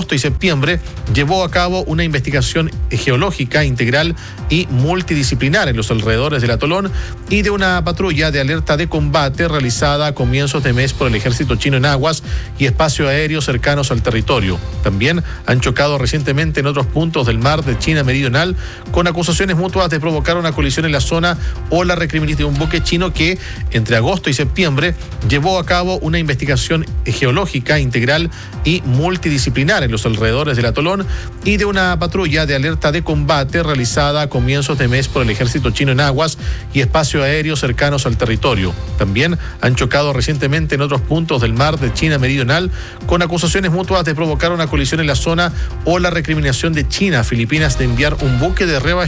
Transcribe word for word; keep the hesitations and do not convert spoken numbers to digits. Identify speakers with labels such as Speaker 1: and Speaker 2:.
Speaker 1: agosto y septiembre llevó a cabo una investigación geológica integral y multidisciplinar en los alrededores del atolón y de una patrulla de alerta de combate realizada a comienzos de mes por el ejército chino en aguas y espacio aéreo cercanos al territorio. También han chocado recientemente en otros puntos del mar de China Meridional con acusaciones mutuas de provocar una colisión en la zona o la recriminación de un buque chino que entre agosto y septiembre llevó a cabo una investigación geológica integral y multidisciplinar en los alrededores del atolón y de una patrulla de alerta de combate realizada a comienzos de mes por el ejército chino en aguas y espacio aéreo cercanos al territorio. También han chocado recientemente en otros puntos del mar de China Meridional con acusaciones mutuas de provocar una colisión en la zona o la recriminación de China a Filipinas de enviar un buque de reabastecimiento